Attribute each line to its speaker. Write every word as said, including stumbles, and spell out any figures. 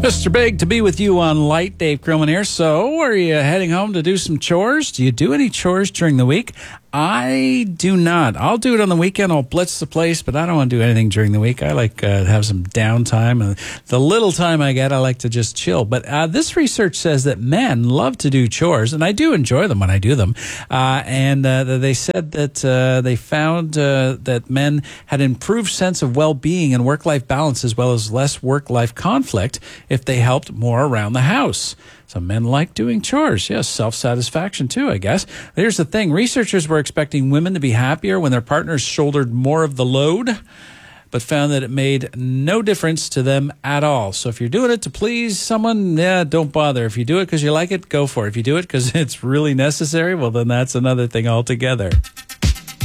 Speaker 1: Mister Big to be with you on Light. Dave Krillman here. So, are you heading home to do some chores? Do you do any chores during the week? I do not. I'll do it on the weekend. I'll blitz the place, but I don't want to do anything during the week. I like uh, to have some downtime. And the little time I get, I like to just chill. But uh, this research says that men love to do chores, and I do enjoy them when I do them. Uh, and uh, they said that uh, they found uh, that men had improved sense of well-being and work-life balance, as well as less work-life conflict if they helped more around the house. So men like doing chores. Yes, self-satisfaction too, I guess. Here's the thing. Researchers were expecting women to be happier when their partners shouldered more of the load, but found that it made no difference to them at all. So if you're doing it to please someone, yeah, don't bother. If you do it because you like it, go for it. If you do it because it's really necessary, well, then that's another thing altogether.